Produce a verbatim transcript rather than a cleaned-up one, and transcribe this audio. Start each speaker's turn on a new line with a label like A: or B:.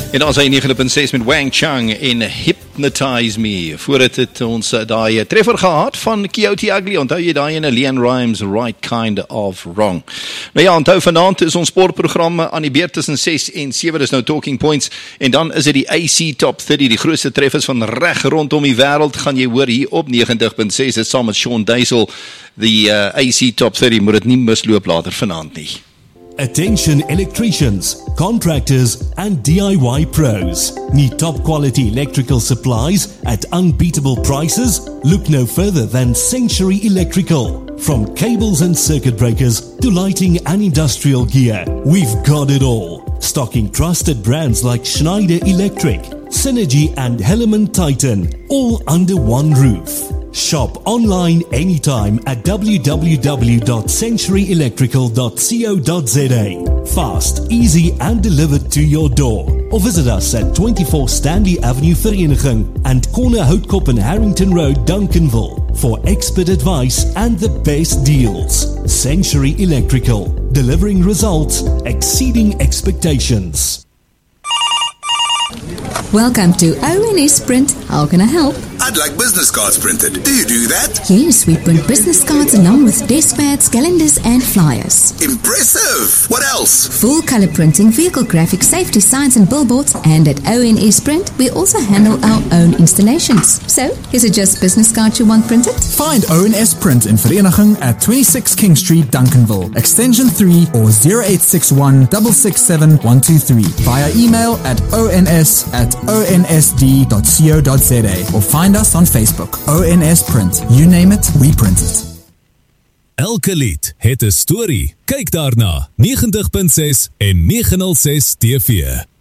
A: En dan is hy nege punt ses met Wang Chung en Hypnotize Me. Voordat het ons daai treffer gehad van Coyote Ugly. Onthou jy daai ene Leon Rimes, Right Kind of Wrong. Nou ja, onthou vanaand is ons sportprogram aan die beurt tussen ses en sewe, dis nou Talking Points. En dan is dit die A C Top dertig, die grootste treffers van reg rondom die wêreld, gaan jy hoor hier op negentig punt ses, dit saam met Sean Duisel. Die uh, A C Top dertig, moet dit nie misloop later vanaand nie.
B: Attention electricians, contractors and D I Y pros. Need top quality electrical supplies at unbeatable prices? Look no further than Century Electrical. From cables and circuit breakers to lighting and industrial gear, we've got it all. Stocking trusted brands like Schneider Electric, Synergy and Hellman Titan, all under one roof. Shop online anytime at w w w dot century electrical dot co dot za. Fast, easy and delivered to your door. Or visit us at twenty-four Stanley Avenue Vereniging and Corner Houtkop and Harrington Road, Duncanville for expert advice and the best deals. Century Electrical, delivering results exceeding expectations.
C: Welcome to O N S Print. How can I help?
D: I'd like business cards printed. Do you do that?
C: Yes, we print business cards along with desk pads, calendars and flyers.
D: Impressive! What else?
C: Full color printing, vehicle graphics, safety signs and billboards. And at O N S Print, we also handle our own installations. So, is it just business cards you want printed?
E: Find O N S Print in Vereniging at twenty-six King Street, Duncanville, extension three or zero eight six one, six six seven, one two three. Via email at ons at o n s d dot co dot za or find us on Facebook. O N S Print. You name it, we print it.
F: Elke lied het 'n storie. Kyk daarna. negentig punt ses en negen nul ses T V.